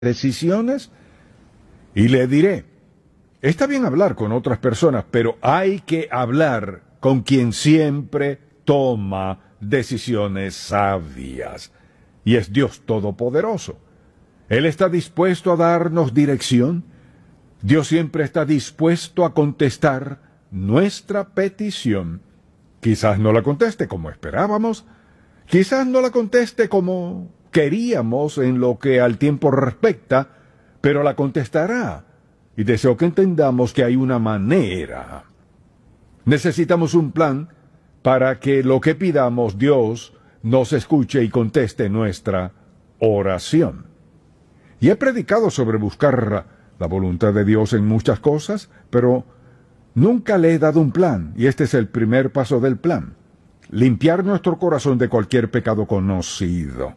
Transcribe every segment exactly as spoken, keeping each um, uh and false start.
decisiones? Y le diré, está bien hablar con otras personas, pero hay que hablar con quien siempre toma decisiones sabias. Y es Dios Todopoderoso. Él está dispuesto a darnos dirección. Dios siempre está dispuesto a contestar nuestra petición. Quizás no la conteste como esperábamos, quizás no la conteste como queríamos en lo que al tiempo respecta, pero la contestará. Y deseo que entendamos que hay una manera. Necesitamos un plan para que lo que pidamos Dios nos escuche y conteste nuestra oración. Y he predicado sobre buscar la voluntad de Dios en muchas cosas, pero nunca le he dado un plan, y este es el primer paso del plan. Limpiar nuestro corazón de cualquier pecado conocido.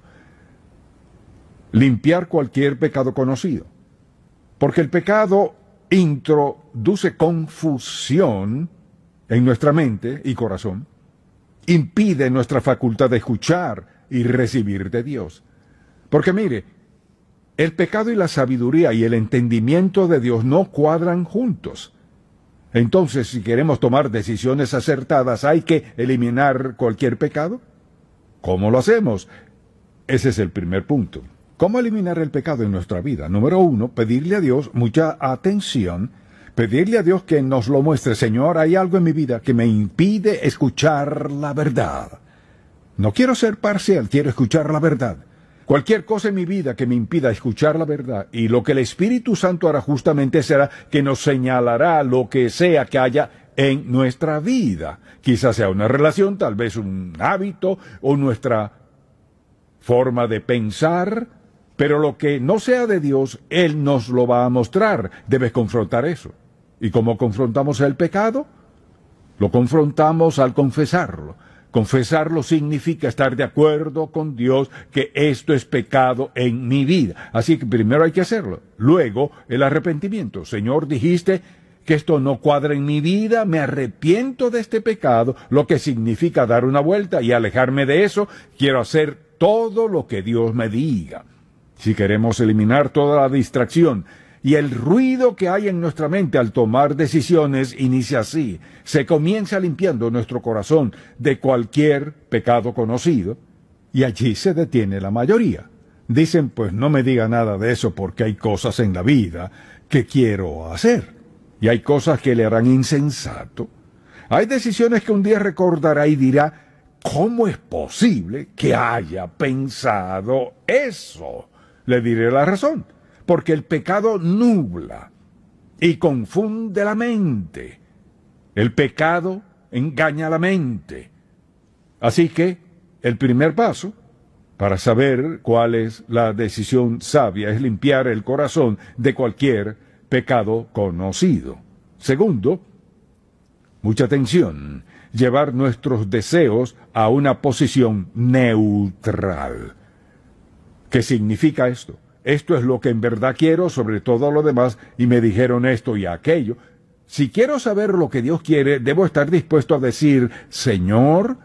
Limpiar cualquier pecado conocido. Porque el pecado introduce confusión en nuestra mente y corazón, impide nuestra facultad de escuchar y recibir de Dios. Porque mire, el pecado y la sabiduría y el entendimiento de Dios no cuadran juntos. Entonces, si queremos tomar decisiones acertadas, ¿hay que eliminar cualquier pecado? ¿Cómo lo hacemos? Ese es el primer punto. ¿Cómo eliminar el pecado en nuestra vida? Número uno, pedirle a Dios mucha atención, pedirle a Dios que nos lo muestre. Señor, hay algo en mi vida que me impide escuchar la verdad. No quiero ser parcial, quiero escuchar la verdad. Cualquier cosa en mi vida que me impida escuchar la verdad, y lo que el Espíritu Santo hará justamente será que nos señalará lo que sea que haya en nuestra vida. Quizás sea una relación, tal vez un hábito, o nuestra forma de pensar, pero lo que no sea de Dios, Él nos lo va a mostrar. Debes confrontar eso. ¿Y cómo confrontamos el pecado? Lo confrontamos al confesarlo. Confesarlo significa estar de acuerdo con Dios que esto es pecado en mi vida. Así que primero hay que hacerlo. Luego, el arrepentimiento. Señor, dijiste que esto no cuadra en mi vida, me arrepiento de este pecado, lo que significa dar una vuelta y alejarme de eso. Quiero hacer todo lo que Dios me diga. Si queremos eliminar toda la distracción y el ruido que hay en nuestra mente al tomar decisiones, inicia así. Se comienza limpiando nuestro corazón de cualquier pecado conocido, y allí se detiene la mayoría. Dicen, pues no me diga nada de eso porque hay cosas en la vida que quiero hacer, y hay cosas que le harán insensato. Hay decisiones que un día recordará y dirá, ¿cómo es posible que haya pensado eso? Le diré la razón. Porque el pecado nubla y confunde la mente. El pecado engaña la mente. Así que el primer paso para saber cuál es la decisión sabia es limpiar el corazón de cualquier pecado conocido. Segundo, mucha atención, llevar nuestros deseos a una posición neutral. ¿Qué significa esto? Esto es lo que en verdad quiero sobre todo lo demás, y me dijeron esto y aquello. Si quiero saber lo que Dios quiere, debo estar dispuesto a decir, Señor,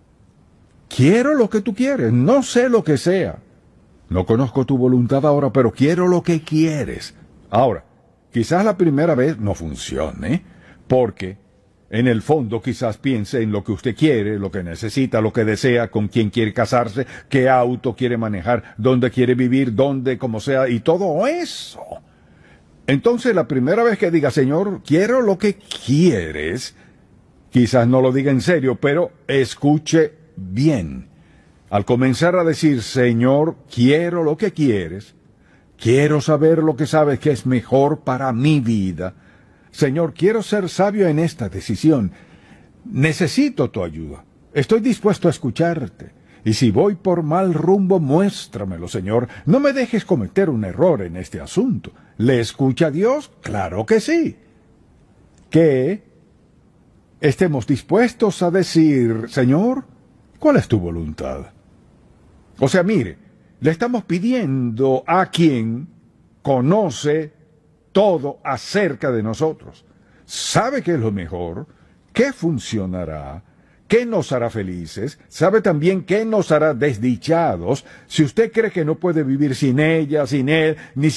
quiero lo que tú quieres, no sé lo que sea. No conozco tu voluntad ahora, pero quiero lo que quieres. Ahora, quizás la primera vez no funcione, porque en el fondo quizás piense en lo que usted quiere, lo que necesita, lo que desea, con quién quiere casarse, qué auto quiere manejar, dónde quiere vivir, dónde, como sea, y todo eso. Entonces la primera vez que diga, Señor, quiero lo que quieres, quizás no lo diga en serio, pero escuche bien. Al comenzar a decir, Señor, quiero lo que quieres, quiero saber lo que sabes que es mejor para mi vida, Señor, quiero ser sabio en esta decisión. Necesito tu ayuda. Estoy dispuesto a escucharte. Y si voy por mal rumbo, muéstramelo, Señor. No me dejes cometer un error en este asunto. ¿Le escucha a Dios? Claro que sí. Que estemos dispuestos a decir, Señor, ¿cuál es tu voluntad? O sea, mire, le estamos pidiendo a quien conoce todo acerca de nosotros. Sabe qué es lo mejor, qué funcionará, qué nos hará felices, sabe también qué nos hará desdichados. Si usted cree que no puede vivir sin ella, sin él, ni